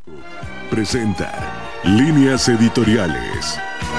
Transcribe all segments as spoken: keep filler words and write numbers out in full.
Presenta Líneas Editoriales.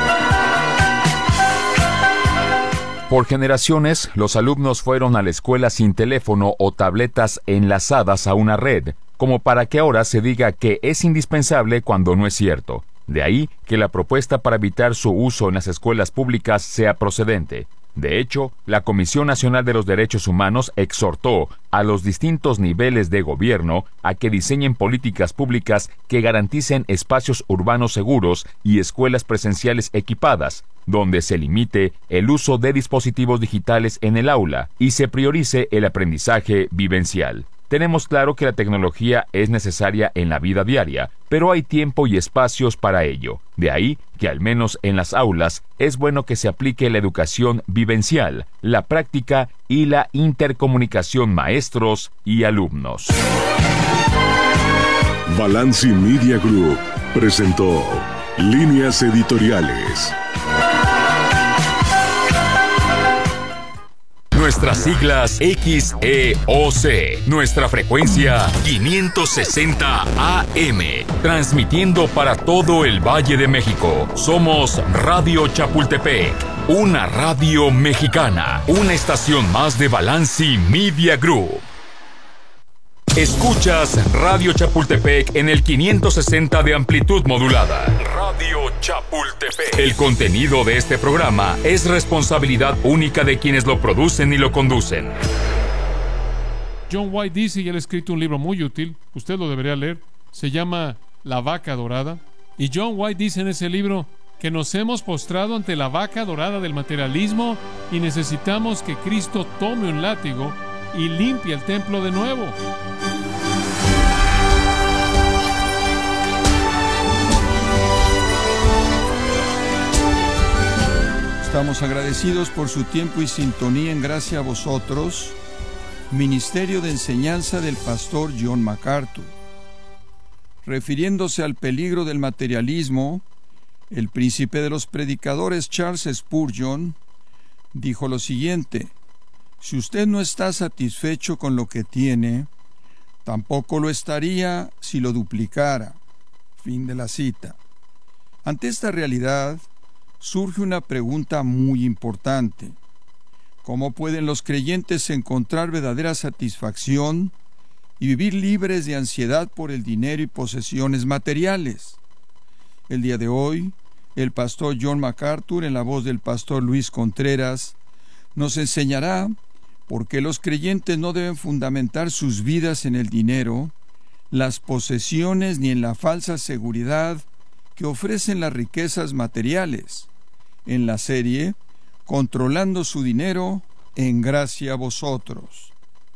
Por generaciones, los alumnos fueron a la escuela sin teléfono o tabletas enlazadas a una red, como para que ahora se diga que es indispensable cuando no es cierto. De ahí que la propuesta para evitar su uso en las escuelas públicas sea procedente. De hecho, la Comisión Nacional de los Derechos Humanos exhortó a los distintos niveles de gobierno a que diseñen políticas públicas que garanticen espacios urbanos seguros y escuelas presenciales equipadas, donde se limite el uso de dispositivos digitales en el aula y se priorice el aprendizaje vivencial. Tenemos claro que la tecnología es necesaria en la vida diaria, pero hay tiempo y espacios para ello. De ahí que al menos en las aulas es bueno que se aplique la educación vivencial, la práctica y la intercomunicación maestros y alumnos. Balanci Media Group presentó Líneas Editoriales. Nuestras siglas X E O C, nuestra frecuencia quinientos sesenta A M, transmitiendo para todo el Valle de México. Somos Radio Chapultepec, una radio mexicana, una estación más de Balanci Media Group. Escuchas Radio Chapultepec en el quinientos sesenta de amplitud modulada. Radio Chapultepec. El contenido de este programa es responsabilidad única de quienes lo producen y lo conducen. John White dice, y él ha escrito un libro muy útil, usted lo debería leer, se llama La Vaca Dorada. Y John White dice en ese libro que nos hemos postrado ante la vaca dorada del materialismo y necesitamos que Cristo tome un látigo y limpie el templo de nuevo. Estamos agradecidos por su tiempo y sintonía en Gracia a Vosotros, Ministerio de Enseñanza del Pastor John MacArthur. Refiriéndose al peligro del materialismo, el príncipe de los predicadores Charles Spurgeon dijo lo siguiente: si usted no está satisfecho con lo que tiene, tampoco lo estaría si lo duplicara. Fin de la cita. Ante esta realidad, surge una pregunta muy importante. ¿Cómo pueden los creyentes encontrar verdadera satisfacción y vivir libres de ansiedad por el dinero y posesiones materiales? El día de hoy, el pastor John MacArthur, en la voz del pastor Luis Contreras, nos enseñará por qué los creyentes no deben fundamentar sus vidas en el dinero, las posesiones ni en la falsa seguridad que ofrecen las riquezas materiales, en la serie Controlando su dinero en Gracia a Vosotros.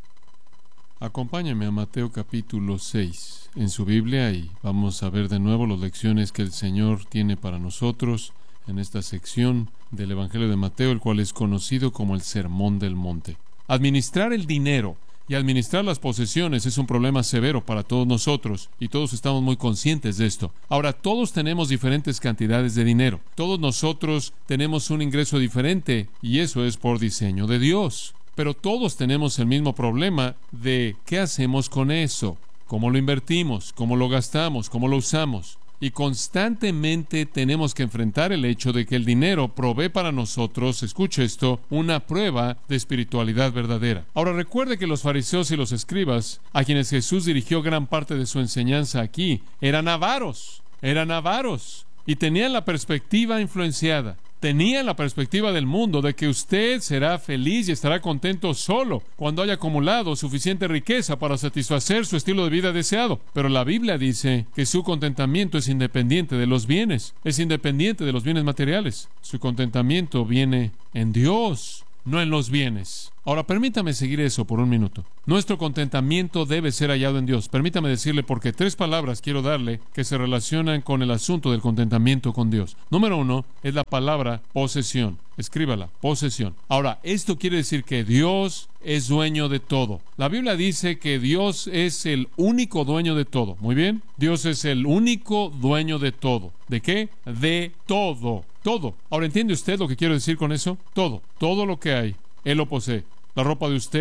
Acompáñame a Mateo capítulo seis en su Biblia y vamos a ver de nuevo las lecciones que el Señor tiene para nosotros en esta sección del Evangelio de Mateo, el cual es conocido como el Sermón del Monte. Administrar el dinero y administrar las posesiones es un problema severo para todos nosotros, y todos estamos muy conscientes de esto. Ahora, todos tenemos diferentes cantidades de dinero. Todos nosotros tenemos un ingreso diferente, y eso es por diseño de Dios. Pero todos tenemos el mismo problema de ¿qué hacemos con eso? ¿Cómo lo invertimos? ¿Cómo lo gastamos? ¿Cómo lo usamos? Y constantemente tenemos que enfrentar el hecho de que el dinero provee para nosotros, escuche esto, una prueba de espiritualidad verdadera. Ahora recuerde que los fariseos y los escribas, a quienes Jesús dirigió gran parte de su enseñanza aquí, eran avaros, eran avaros, y tenían la perspectiva influenciada. Tenían la perspectiva del mundo de que usted será feliz y estará contento solo cuando haya acumulado suficiente riqueza para satisfacer su estilo de vida deseado. Pero la Biblia dice que su contentamiento es independiente de los bienes, es independiente de los bienes materiales. Su contentamiento viene en Dios, no en los bienes. Ahora, permítame seguir eso por un minuto. Nuestro contentamiento debe ser hallado en Dios. Permítame decirle porque tres palabras quiero darle que se relacionan con el asunto del contentamiento con Dios. Número uno es la palabra posesión. Escríbala, posesión. Ahora, esto quiere decir que Dios es dueño de todo. La Biblia dice que Dios es el único dueño de todo. Muy bien. Dios es el único dueño de todo. ¿De qué? De todo. Todo. Ahora, ¿entiende usted lo que quiero decir con eso? Todo. Todo lo que hay, Él lo posee. La ropa de usted,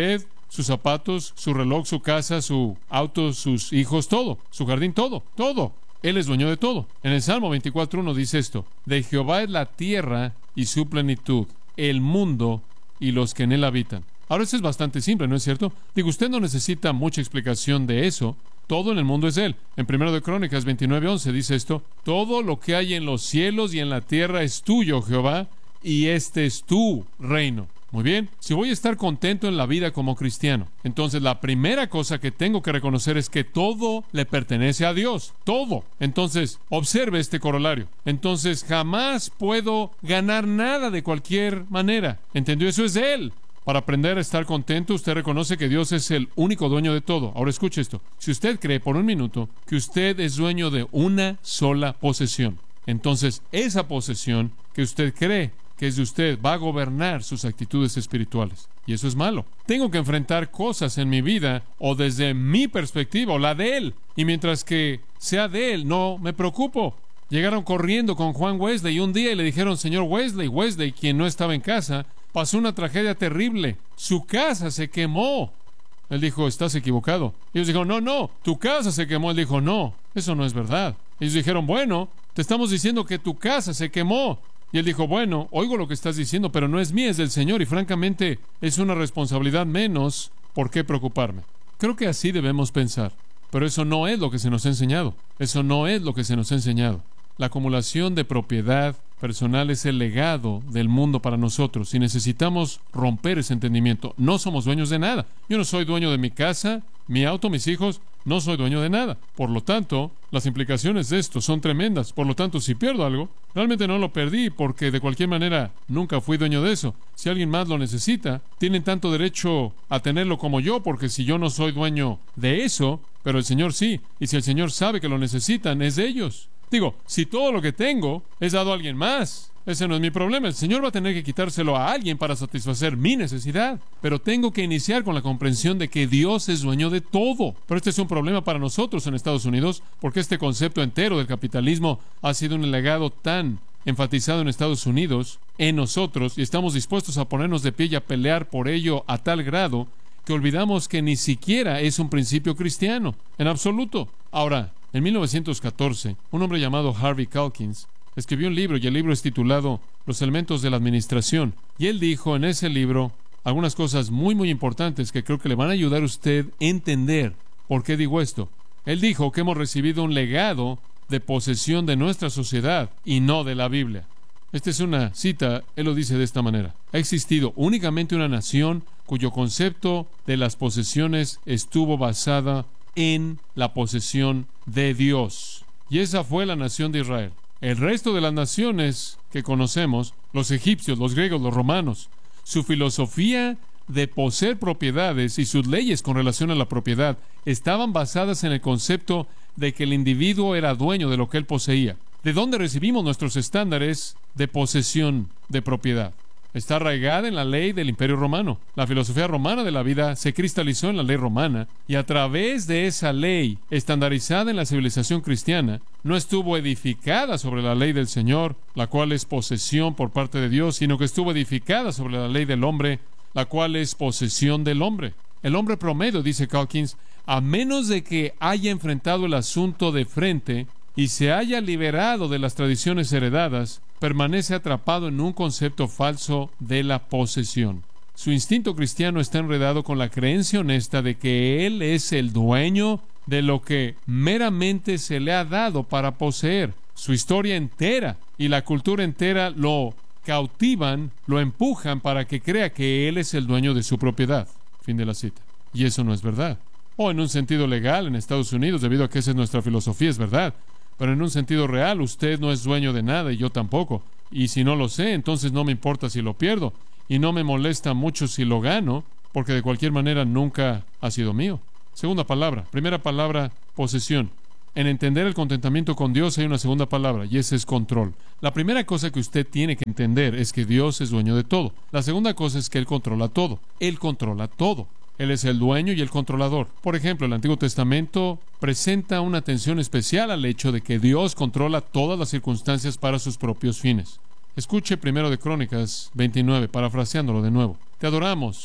sus zapatos, su reloj, su casa, su auto, sus hijos, todo, su jardín, todo, todo. Él es dueño de todo. En el Salmo veinticuatro uno dice esto: de Jehová es la tierra y su plenitud, el mundo y los que en él habitan. Ahora, eso es bastante simple, ¿no es cierto? Digo, usted no necesita mucha explicación de eso. Todo en el mundo es él. En primero de Crónicas veintinueve once dice esto: todo lo que hay en los cielos y en la tierra es tuyo, Jehová, y este es tu reino. Muy bien, si voy a estar contento en la vida como cristiano, entonces la primera cosa que tengo que reconocer es que todo le pertenece a Dios, todo. Entonces, observe este corolario. Entonces, jamás puedo ganar nada de cualquier manera. ¿Entendió? Eso es de Él. Para aprender a estar contento, usted reconoce que Dios es el único dueño de todo. Ahora escuche esto. Si usted cree por un minuto que usted es dueño de una sola posesión, entonces esa posesión que usted cree que es de usted va a gobernar sus actitudes espirituales. Y eso es malo. Tengo que enfrentar cosas en mi vida, o desde mi perspectiva, o la de Él. Y mientras que sea de Él, no me preocupo. Llegaron corriendo con Juan Wesley un día y le dijeron: señor Wesley, Wesley, quien no estaba en casa, pasó una tragedia terrible. Su casa se quemó. Él dijo: estás equivocado. Ellos dijeron: no, no, tu casa se quemó. Él dijo: no, eso no es verdad. Ellos dijeron: bueno, te estamos diciendo que tu casa se quemó. Y él dijo: bueno, oigo lo que estás diciendo, pero no es mía, es del Señor, y francamente es una responsabilidad menos. ¿Por qué preocuparme? Creo que así debemos pensar. Pero eso no es lo que se nos ha enseñado. Eso no es lo que se nos ha enseñado. La acumulación de propiedad personal es el legado del mundo para nosotros, y necesitamos romper ese entendimiento. No somos dueños de nada. Yo no soy dueño de mi casa, mi auto, mis hijos. No soy dueño de nada. Por lo tanto, las implicaciones de esto son tremendas. Por lo tanto, si pierdo algo, realmente no lo perdí, porque de cualquier manera nunca fui dueño de eso. Si alguien más lo necesita, tienen tanto derecho a tenerlo como yo, porque si yo no soy dueño de eso, pero el Señor sí, y si el Señor sabe que lo necesitan, es de ellos. Digo, si todo lo que tengo es dado a alguien más, ese no es mi problema. El Señor va a tener que quitárselo a alguien para satisfacer mi necesidad. Pero tengo que iniciar con la comprensión de que Dios es dueño de todo. Pero este es un problema para nosotros en Estados Unidos, porque este concepto entero del capitalismo ha sido un legado tan enfatizado en Estados Unidos, en nosotros, y estamos dispuestos a ponernos de pie y a pelear por ello a tal grado que olvidamos que ni siquiera es un principio cristiano, en absoluto. Ahora, en mil novecientos catorce, un hombre llamado Harvey Calkins escribió un libro, y el libro es titulado Los elementos de la administración. Y él dijo en ese libro algunas cosas muy, muy importantes que creo que le van a ayudar a usted a entender por qué digo esto. Él dijo que hemos recibido un legado de posesión de nuestra sociedad y no de la Biblia. Esta es una cita, él lo dice de esta manera: ha existido únicamente una nación cuyo concepto de las posesiones estuvo basada en la posesión de Dios, y esa fue la nación de Israel. El resto de las naciones que conocemos, los egipcios, los griegos, los romanos, su filosofía de poseer propiedades y sus leyes con relación a la propiedad estaban basadas en el concepto de que el individuo era dueño de lo que él poseía. ¿De dónde recibimos nuestros estándares de posesión de propiedad? Está arraigada en la ley del Imperio Romano. La filosofía romana de la vida se cristalizó en la ley romana, y a través de esa ley estandarizada en la civilización cristiana, no estuvo edificada sobre la ley del Señor, la cual es posesión por parte de Dios, sino que estuvo edificada sobre la ley del hombre, la cual es posesión del hombre. El hombre promedio, dice Calkins, a menos de que haya enfrentado el asunto de frente y se haya liberado de las tradiciones heredadas, permanece atrapado en un concepto falso de la posesión. Su instinto cristiano está enredado con la creencia honesta de que él es el dueño de lo que meramente se le ha dado para poseer. Su historia entera y la cultura entera lo cautivan, lo empujan para que crea que él es el dueño de su propiedad. Fin de la cita. Y eso no es verdad. O en un sentido legal en Estados Unidos, debido a que esa es nuestra filosofía, es verdad. Pero en un sentido real, usted no es dueño de nada y yo tampoco. Y si no lo sé, entonces no me importa si lo pierdo. Y no me molesta mucho si lo gano, porque de cualquier manera nunca ha sido mío. Segunda palabra. Primera palabra, posesión. En entender el contentamiento con Dios hay una segunda palabra, y ese es control. La primera cosa que usted tiene que entender es que Dios es dueño de todo. La segunda cosa es que Él controla todo. Él controla todo. Él es el dueño y el controlador. Por ejemplo, el Antiguo Testamento presenta una atención especial al hecho de que Dios controla todas las circunstancias para sus propios fines. Escuche primero de Crónicas veintinueve, parafraseándolo de nuevo. Te adoramos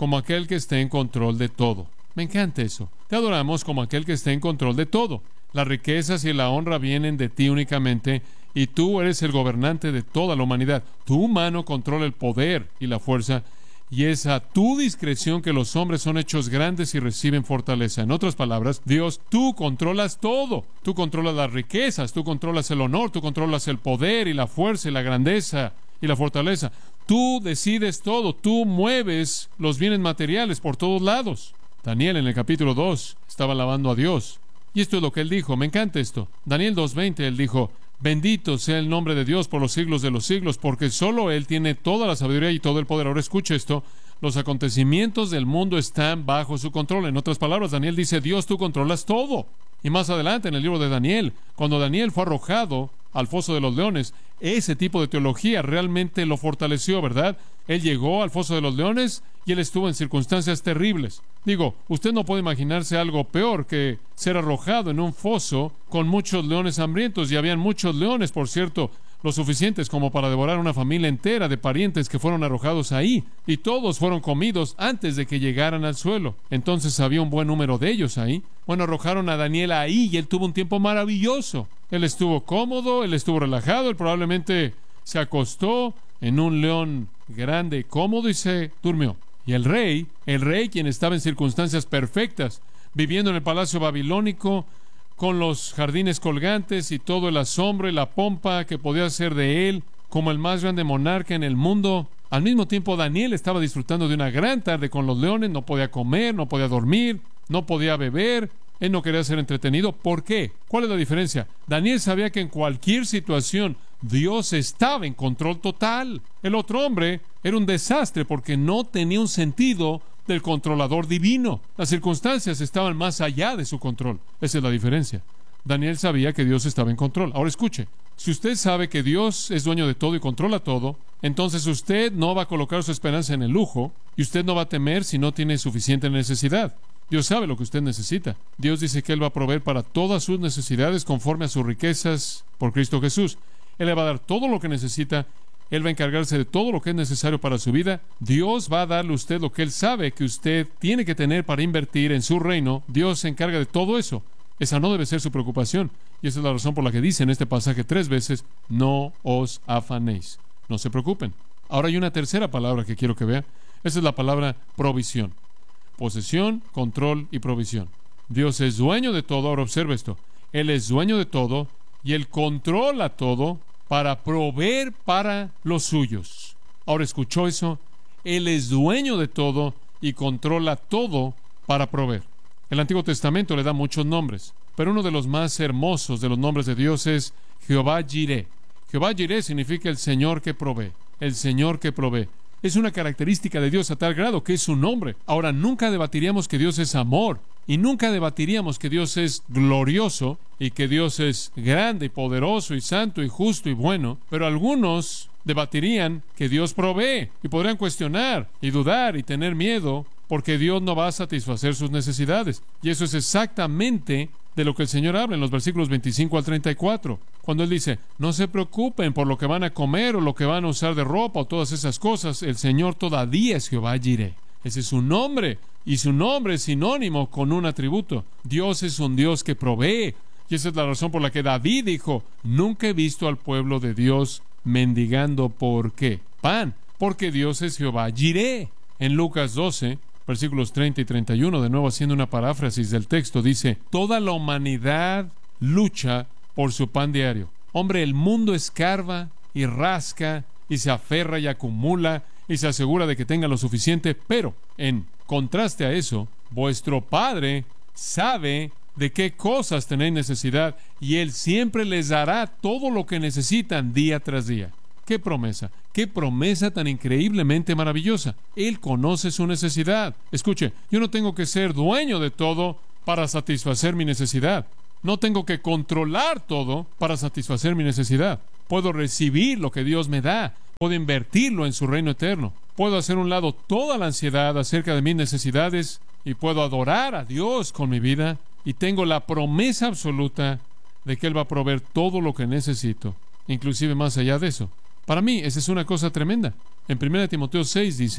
como aquel que esté en control de todo. Me encanta eso. Te adoramos como aquel que esté en control de todo. Las riquezas y la honra vienen de ti únicamente, y tú eres el gobernante de toda la humanidad. Tu mano controla el poder y la fuerza, y es a tu discreción que los hombres son hechos grandes y reciben fortaleza. En otras palabras, Dios, tú controlas todo. Tú controlas las riquezas, tú controlas el honor, tú controlas el poder y la fuerza y la grandeza y la fortaleza. Tú decides todo, tú mueves los bienes materiales por todos lados. Daniel en el capítulo dos estaba alabando a Dios. Y esto es lo que él dijo. Me encanta esto. Daniel dos veinte, él dijo: bendito sea el nombre de Dios por los siglos de los siglos, porque solo Él tiene toda la sabiduría y todo el poder. Ahora escuche esto. Los acontecimientos del mundo están bajo su control. En otras palabras, Daniel dice: Dios, tú controlas todo. Y más adelante en el libro de Daniel, cuando Daniel fue arrojado al foso de los leones, ese tipo de teología realmente lo fortaleció, ¿verdad? Él llegó al foso de los leones y él estuvo en circunstancias terribles. Digo, usted no puede imaginarse algo peor que ser arrojado en un foso con muchos leones hambrientos, y habían muchos leones, por cierto, lo suficientes como para devorar una familia entera de parientes que fueron arrojados ahí, y todos fueron comidos antes de que llegaran al suelo. Entonces había un buen número de ellos ahí. Bueno, arrojaron a Daniel ahí y él tuvo un tiempo maravilloso. Él estuvo cómodo, él estuvo relajado, él probablemente se acostó en un león grande, cómodo, y se durmió. Y el rey, el rey quien estaba en circunstancias perfectas, viviendo en el palacio babilónico, con los jardines colgantes y todo el asombro y la pompa que podía hacer de él como el más grande monarca en el mundo. Al mismo tiempo, Daniel estaba disfrutando de una gran tarde con los leones. No podía comer, no podía dormir, no podía beber. Él no quería ser entretenido. ¿Por qué? ¿Cuál es la diferencia? Daniel sabía que en cualquier situación Dios estaba en control total. El otro hombre era un desastre porque no tenía un sentido del controlador divino. Las circunstancias estaban más allá de su control. Esa es la diferencia. Daniel sabía que Dios estaba en control. Ahora escuche, si usted sabe que Dios es dueño de todo y controla todo, entonces usted no va a colocar su esperanza en el lujo, y usted no va a temer si no tiene suficiente necesidad. Dios sabe lo que usted necesita. Dios dice que Él va a proveer para todas sus necesidades conforme a sus riquezas por Cristo Jesús. Él le va a dar todo lo que necesita. Él va a encargarse de todo lo que es necesario para su vida. Dios va a darle a usted lo que Él sabe que usted tiene que tener para invertir en su reino. Dios se encarga de todo eso. Esa no debe ser su preocupación. Y esa es la razón por la que dice en este pasaje tres veces: no os afanéis. No se preocupen. Ahora hay una tercera palabra que quiero que vea. Esa es la palabra provisión. Posesión, control y provisión. Dios es dueño de todo. Ahora observe esto. Él es dueño de todo y Él controla todo para proveer para los suyos. Ahora, ¿escuchó eso? Él es dueño de todo y controla todo para proveer. El Antiguo Testamento le da muchos nombres, pero uno de los más hermosos de los nombres de Dios es Jehová Jireh. Jehová Jireh significa el Señor que provee. El Señor que provee. Es una característica de Dios a tal grado que es su nombre. Ahora, nunca debatiríamos que Dios es amor, y nunca debatiríamos que Dios es glorioso, y que Dios es grande y poderoso y santo y justo y bueno, pero algunos debatirían que Dios provee, y podrían cuestionar y dudar y tener miedo porque Dios no va a satisfacer sus necesidades. Y eso es exactamente de lo que el Señor habla en los versículos veinticinco al treinta y cuatro, cuando Él dice: no se preocupen por lo que van a comer o lo que van a usar de ropa o todas esas cosas. El Señor todavía es Jehová Jireh. Ese es su nombre, y su nombre es sinónimo con un atributo. Dios es un Dios que provee, y esa es la razón por la que David dijo: nunca he visto al pueblo de Dios mendigando. ¿Por qué? Pan, porque Dios es Jehová Jireh. En Lucas doce, versículos treinta y treinta y uno, de nuevo haciendo una paráfrasis del texto, dice: toda la humanidad lucha por su pan diario. Hombre, el mundo escarba y rasca y se aferra y acumula y se asegura de que tenga lo suficiente, pero en contraste a eso, vuestro Padre sabe de qué cosas tenéis necesidad, y Él siempre les dará todo lo que necesitan día tras día. ¡Qué promesa! ¡Qué promesa tan increíblemente maravillosa! Él conoce su necesidad. Escuche, yo no tengo que ser dueño de todo para satisfacer mi necesidad. No tengo que controlar todo para satisfacer mi necesidad. Puedo recibir lo que Dios me da. Puedo invertirlo en su reino eterno. Puedo hacer a un lado toda la ansiedad acerca de mis necesidades y puedo adorar a Dios con mi vida. Y tengo la promesa absoluta de que Él va a proveer todo lo que necesito, inclusive más allá de eso. Para mí, esa es una cosa tremenda. En primera Timoteo seis dice: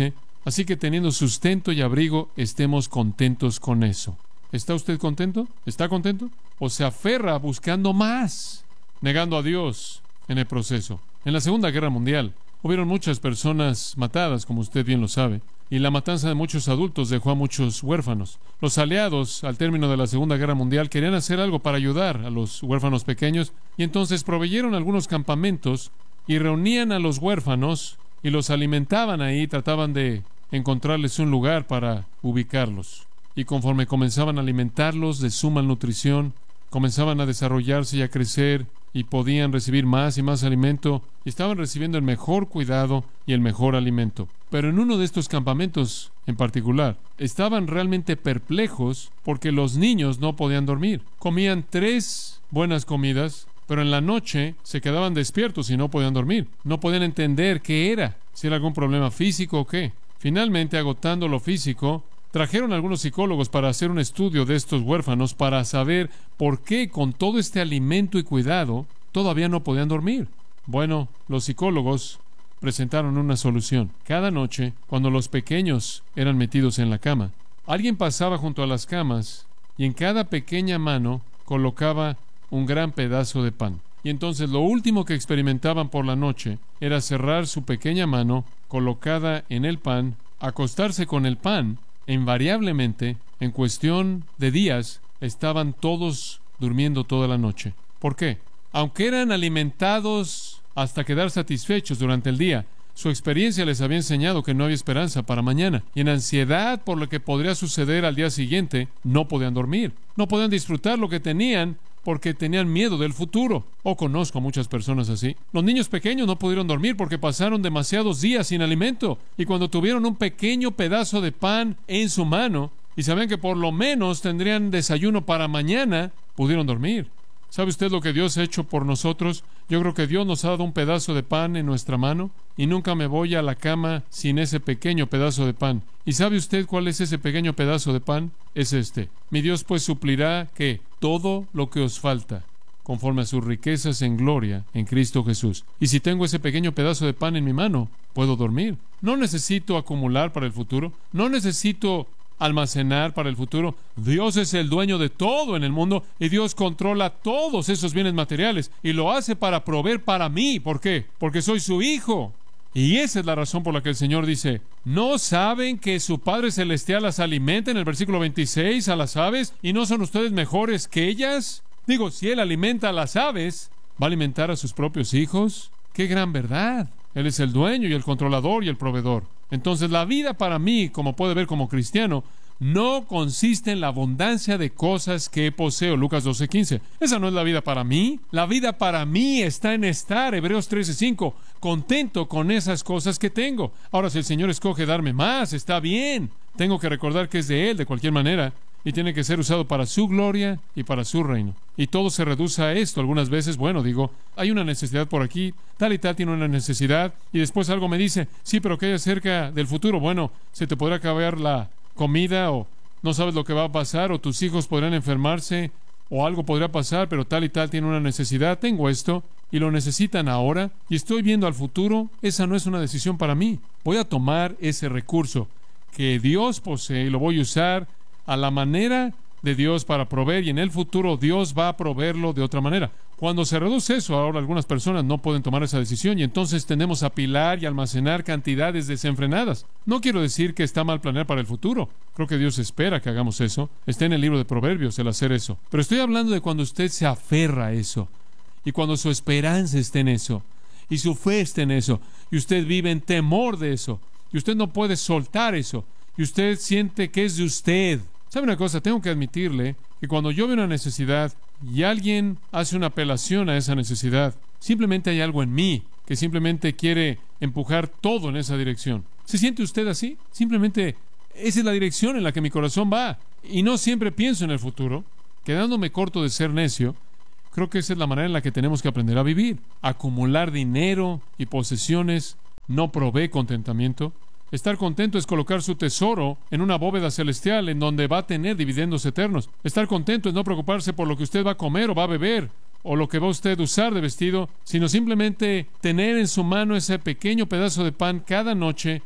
Así que teniendo sustento y abrigo, estemos contentos con eso. ¿Está usted contento? ¿Está contento? ¿O se aferra buscando más, negando a Dios en el proceso? En la Segunda Guerra Mundial hubieron muchas personas matadas, como usted bien lo sabe, y la matanza de muchos adultos dejó a muchos huérfanos. Los aliados, al término de la Segunda Guerra Mundial, querían hacer algo para ayudar a los huérfanos pequeños, y entonces proveyeron algunos campamentos y reunían a los huérfanos y los alimentaban ahí, trataban de encontrarles un lugar para ubicarlos. Y conforme comenzaban a alimentarlos de su malnutrición, comenzaban a desarrollarse y a crecer, y podían recibir más y más alimento, y estaban recibiendo el mejor cuidado y el mejor alimento. Pero en uno de estos campamentos en particular, estaban realmente perplejos porque los niños no podían dormir. Comían tres buenas comidas, pero en la noche se quedaban despiertos y no podían dormir. No podían entender qué era, si era algún problema físico o qué. Finalmente, agotando lo físico, trajeron a algunos psicólogos para hacer un estudio de estos huérfanos para saber por qué con todo este alimento y cuidado todavía no podían dormir. Bueno, los psicólogos presentaron una solución. Cada noche, cuando los pequeños eran metidos en la cama, alguien pasaba junto a las camas y en cada pequeña mano colocaba un gran pedazo de pan. Y entonces lo último que experimentaban por la noche era cerrar su pequeña mano colocada en el pan, acostarse con el pan, e invariablemente, en cuestión de días, estaban todos durmiendo toda la noche. ¿Por qué? Aunque eran alimentados hasta quedar satisfechos durante el día, su experiencia les había enseñado que no había esperanza para mañana, y en ansiedad por lo que podría suceder al día siguiente, no podían dormir, no podían disfrutar lo que tenían, porque tenían miedo del futuro. O conozco a muchas personas así. Los niños pequeños no pudieron dormir porque pasaron demasiados días sin alimento, y cuando tuvieron un pequeño pedazo de pan en su mano y sabían que por lo menos tendrían desayuno para mañana, pudieron dormir. ¿Sabe usted lo que Dios ha hecho por nosotros? Yo creo que Dios nos ha dado un pedazo de pan en nuestra mano, y nunca me voy a la cama sin ese pequeño pedazo de pan. ¿Y sabe usted cuál es ese pequeño pedazo de pan? Es este. Mi Dios pues suplirá, ¿qué? Todo lo que os falta, conforme a sus riquezas en gloria en Cristo Jesús. Y si tengo ese pequeño pedazo de pan en mi mano, puedo dormir. No necesito acumular para el futuro. No necesito almacenar para el futuro. Dios es el dueño de todo en el mundo, y Dios controla todos esos bienes materiales, y lo hace para proveer para mí. ¿Por qué? Porque soy su hijo. Y esa es la razón por la que el Señor dice, ¿no saben que su Padre Celestial las alimenta, en el versículo veintiséis, a las aves, y no son ustedes mejores que ellas? Digo, si Él alimenta a las aves, ¿va a alimentar a sus propios hijos? ¡Qué gran verdad! Él es el dueño y el controlador y el proveedor. Entonces la vida para mí, como puede ver como cristiano, no consiste en la abundancia de cosas que poseo. Lucas doce quince. Esa no es la vida para mí. La vida para mí está en estar, Hebreos trece cinco, contento con esas cosas que tengo. Ahora, si el Señor escoge darme más, está bien. Tengo que recordar que es de Él de cualquier manera, y tiene que ser usado para su gloria y para su reino. Y todo se reduce a esto. Algunas veces, bueno, digo, hay una necesidad por aquí, tal y tal tiene una necesidad, y después algo me dice, sí, pero ¿qué hay acerca del futuro? Bueno, se te podrá acabar la comida, o no sabes lo que va a pasar, o tus hijos podrán enfermarse, o algo podrá pasar, pero tal y tal tiene una necesidad. Tengo esto, y lo necesitan ahora, y estoy viendo al futuro. Esa no es una decisión para mí. Voy a tomar ese recurso que Dios posee y lo voy a usar a la manera de Dios para proveer, y en el futuro Dios va a proveerlo de otra manera. Cuando se reduce eso, ahora algunas personas no pueden tomar esa decisión, y entonces tendemos a apilar y almacenar cantidades desenfrenadas. No quiero decir que está mal planear para el futuro. Creo que Dios espera que hagamos eso. Está en el libro de Proverbios el hacer eso. Pero estoy hablando de cuando usted se aferra a eso, y cuando su esperanza esté en eso, y su fe esté en eso, y usted vive en temor de eso, y usted no puede soltar eso, y usted siente que es de usted. ¿Sabe una cosa? Tengo que admitirle que cuando yo veo una necesidad y alguien hace una apelación a esa necesidad, simplemente hay algo en mí que simplemente quiere empujar todo en esa dirección. ¿Se siente usted así? Simplemente esa es la dirección en la que mi corazón va. Y no siempre pienso en el futuro. Quedándome corto de ser necio, creo que esa es la manera en la que tenemos que aprender a vivir. Acumular dinero y posesiones no provee contentamiento. Estar contento es colocar su tesoro en una bóveda celestial en donde va a tener dividendos eternos. Estar contento es no preocuparse por lo que usted va a comer o va a beber, o lo que va usted a usar de vestido, sino simplemente tener en su mano ese pequeño pedazo de pan cada noche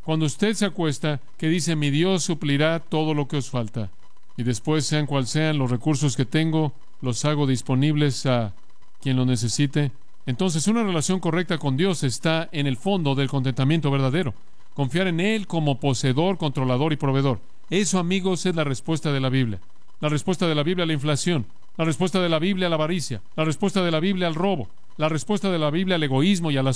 Cuando usted se acuesta, que dice, mi Dios suplirá todo lo que os falta. Y después, sean cual sean los recursos que tengo, los hago disponibles a quien lo necesite. Entonces, una relación correcta con Dios está en el fondo del contentamiento verdadero. Confiar en Él como poseedor, controlador y proveedor. Eso, amigos, es la respuesta de la Biblia. La respuesta de la Biblia a la inflación. La respuesta de la Biblia a la avaricia. La respuesta de la Biblia al robo. La respuesta de la Biblia al egoísmo y a la